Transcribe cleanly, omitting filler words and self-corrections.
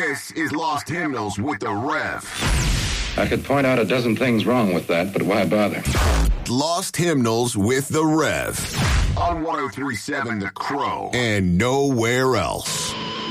This is Lost Hymnals with the Rev. I could point out a dozen things wrong with that, but why bother? Lost Hymnals with the Rev. On 103.7 The Crow. And nowhere else.